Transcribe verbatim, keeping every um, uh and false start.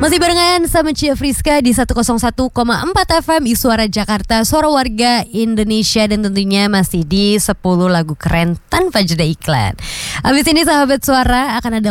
Masih barengan sama Cia Friska di seratus satu koma empat F M Suara Jakarta, suara warga Indonesia. Dan tentunya masih di sepuluh lagu keren tanpa jeda iklan. Habis ini sahabat suara akan ada